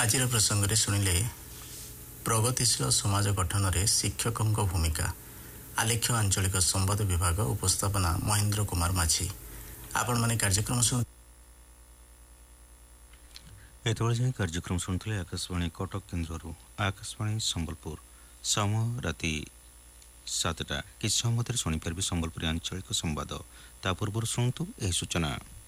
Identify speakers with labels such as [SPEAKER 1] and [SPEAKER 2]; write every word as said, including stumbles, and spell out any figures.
[SPEAKER 1] ଆଜିର ପ୍ରସଙ୍ଗରେ ଶୁଣିଲେ ପ୍ରଗତିଶୀଳ ସମାଜ ଗଠନରେ ଶିକ୍ଷକଙ୍କ ଭୂମିକା। ଆଲେଖ୍ୟ ଆଞ୍ଚଳିକ ସମ୍ବାଦ ବିଭାଗ ଉପସ୍ଥାପନା ମହେନ୍ଦ୍ର କୁମାର ମାଝୀ। ଆପଣମାନେ କାର୍ଯ୍ୟକ୍ରମ ଶୁଣୁ
[SPEAKER 2] ଏତେବେଳେ ଯାଏଁ କାର୍ଯ୍ୟକ୍ରମ ଶୁଣୁଥିଲେ ଆକାଶବାଣୀ କଟକ କେନ୍ଦ୍ରରୁ। ଆକାଶବାଣୀ ସମ୍ବଲପୁର, ସମୟ ରାତି ସାତଟା। କିଛି ସମୟ ମଧ୍ୟରେ ଶୁଣିପାରିବେ ସମ୍ବଲପୁରୀ ଆଞ୍ଚଳିକ ସମ୍ବାଦ। ତା ପୂର୍ବରୁ ଶୁଣନ୍ତୁ ଏହି ସୂଚନା।